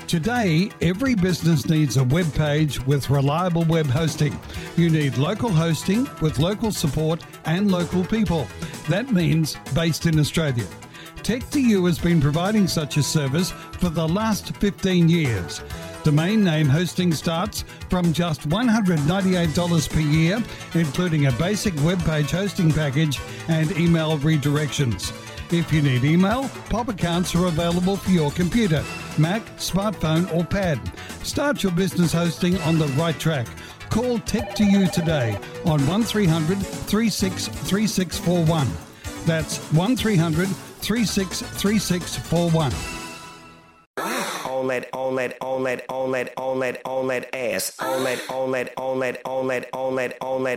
Today, every business needs a web page with reliable web hosting. You need local hosting with local support and local people. That means based in Australia. Tech2U has been providing such a service for the last 15 years. Domain name hosting starts from just $198 per year, including a basic web page hosting package and email redirections. If you need email, POP accounts are available for your computer, Mac, smartphone or pad. Start your business hosting on the right track. Call Tech2U today on 1300 363641. That's 1300 363641. On that ass. On that